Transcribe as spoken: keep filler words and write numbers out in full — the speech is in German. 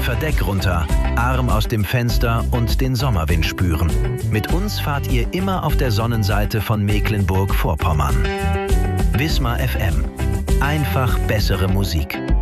Verdeck runter, Arm aus dem Fenster und den Sommerwind spüren. Mit uns fahrt ihr immer auf der Sonnenseite von Mecklenburg-Vorpommern. Wismar F M. Einfach bessere Musik.